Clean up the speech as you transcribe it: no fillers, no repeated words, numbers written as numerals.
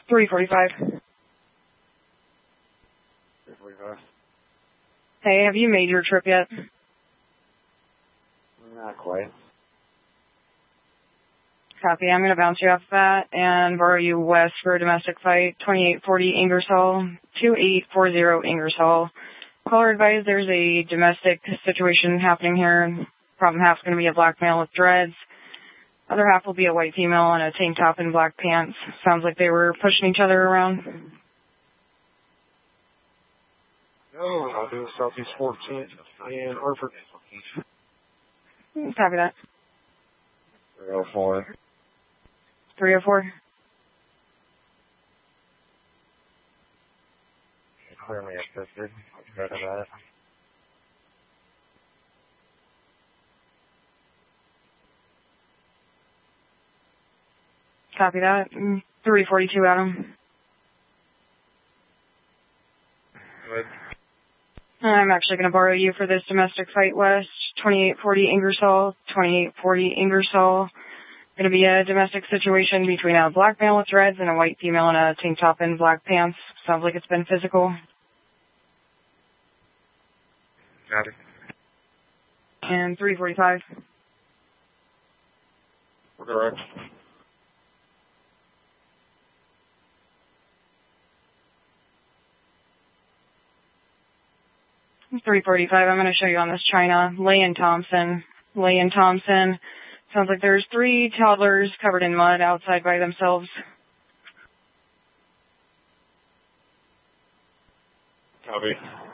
345. 345. Hey, have you made your trip yet? Not quite. Copy. I'm going to bounce you off that and borrow you west for a domestic fight, 2840 Ingersoll, 2840 Ingersoll. Caller advised there's a domestic situation happening here. Problem half's going to be a black male with dreads. Other half will be a white female in a tank top and black pants. Sounds like they were pushing each other around. No, I'll do Southeast 14th and Hartford. Copy that. 304. 304. Clearly assisted. Better that. Copy that. 342 Adam. Good. I'm actually going to borrow you for this domestic fight west, 2840 Ingersoll, 2840 Ingersoll. Going to be a domestic situation between a black male with dreads and a white female in a tank top and black pants. Sounds like it's been physical. Got it. And 345. Correct. I'm 345. I'm going to show you on this China. Lay Thompson. Sounds like there's 3 toddlers covered in mud outside by themselves. Copy.